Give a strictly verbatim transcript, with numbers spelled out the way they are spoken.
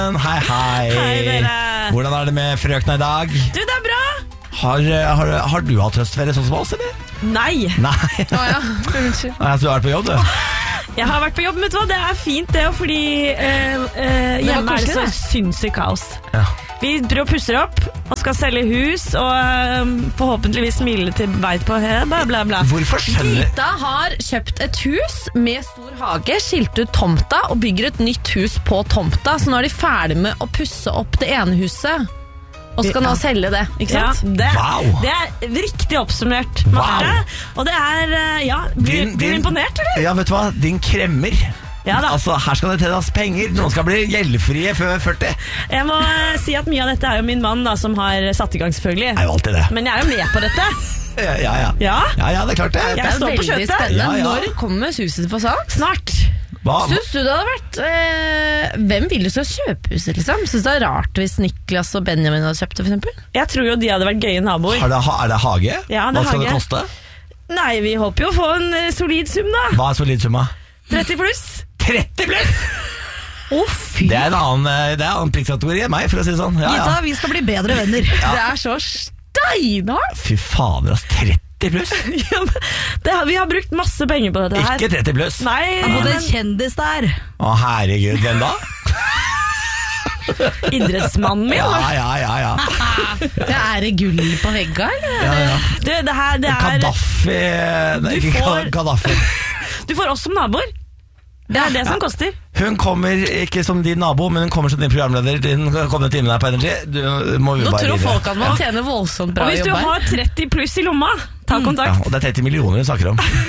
Hei, hei. Hei, dere. Hvordan er det med frøkna i dag? Du, det er bra. Har, har, har du hatt høstferie sånn som oss, eller? Nei. Nei. Å ja, unnskyld. Nei, så du har vært på jobb, du? Jeg har vært på jobb, vet du hva? Det er fint det, fordi eh, eh, hjemme er det så sinnssykt kaos. Ja. Vi driver og pusser opp og skal selge hus og eh, forhåpentligvis smile til veit på høy, bla bla bla. Hvorfor skjønner Gita har kjøpt et hus med stor hage, skilt ut tomta og bygger et nytt hus på tomta. Så nå er de ferdig med å pusse opp det ene huset og skal nå selge det, ikke sant? Ja, det, Wow. det er riktig oppsummert. Wow. Marte. Og det er, eh, ja, blir, Din- blir du din- imponert, eller? Ja, vet du hva? Din kremmer. Ja da. Altså, her skal det tjenes penger. Noen skal bli gjeldfrie før førti. Jeg må eh, si at mye av dette er jo min mann da, som har satt i gang, selvfølgelig. Det er jo alltid det. Men jeg er jo med på dette. Ja, ja, ja. Ja, Ja, ja, det er klart det. Jeg Det er står på veldig kjøttet. spennende. Ja, ja. Når kommer huset på salg? Snart. Hva? Syns du det hadde vært eh, Hvem vil du skal kjøpe huset, liksom? Syns det er rart hvis Niklas og Benjamin hadde kjøpt det, for eksempel? Jeg tror jo de hadde vært gøye naboer. Har det, er det hage? Ja, det er Hva skal hage. det koste? Nei, vi håper jo å få en eh, solid sum da. Hva er solidsumma? tretti pluss. tretti pluss! Å, fy! Det er en annen, eh, det er en annen priskategori enn meg, for å si det sånn. Ja, ja. vi skal bli bedre venner. Det er så steinhardt! Fy fader, ass. tretti pluss? Ja, men det, har- vi har brukt masse penger på dette her. Ikke tretti pluss. Nei, Det er men en kjendis der. Å, herregud, hvem da? idrettsmannen min. Ja, da. ja, ja, ja. Det er det gull på vegga, eller? ja, ja. Du, det her, det er, Gaddafi Nei, Du ikke får- Gaddafi. du får oss som naboer. Det er det som koster. Hun kommer ikke som din nabo, men hun kommer som din programleder den kommende timen her på Energy. Du må vi Nå bare tror videre. folk at man tjener voldsomt bra Og hvis du jobb her. har tretti pluss i lomma, ta Ja, kontakt. og det er tretti millioner hun snakker om.